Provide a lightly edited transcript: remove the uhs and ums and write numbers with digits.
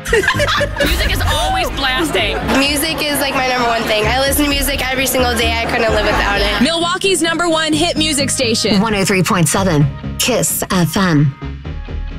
Music is always blasting. Music is like my number one thing. I listen to music every single day. I couldn't live without it. Milwaukee's #1 hit music station. 103.7 KISS FM.